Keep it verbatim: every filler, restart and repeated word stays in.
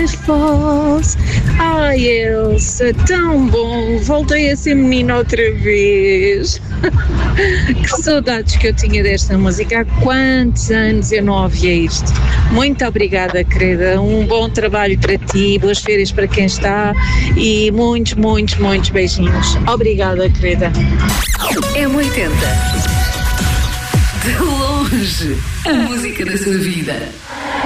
as falls. Ai, Elsa, tão bom, voltei a ser menina outra vez. Que saudades que eu tinha desta música, há quantos anos eu não ouvia isto. Muito obrigada, querida, um bom trabalho para ti, boas férias para quem está e muitos, muitos, muitos beijinhos. Obrigada, querida. M oitenta. De longe, a música da sua vida.